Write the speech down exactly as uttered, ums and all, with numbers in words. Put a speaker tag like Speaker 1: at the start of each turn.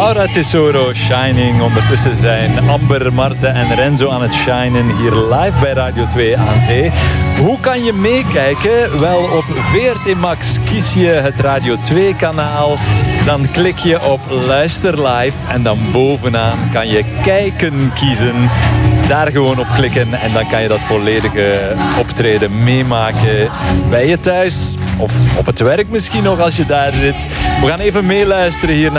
Speaker 1: Laura Tesoro, Shining. Ondertussen zijn Amber, Marten en Renzo aan het shinen hier live bij Radio twee aan Zee. Hoe kan je meekijken? Wel, op V R T Max kies je het Radio twee kanaal. Dan klik je op Luister Live en dan bovenaan kan je kijken kiezen. Daar gewoon op klikken en dan kan je dat volledige optreden meemaken bij je thuis. Of op het werk misschien nog als je daar zit. We gaan even meeluisteren hier naar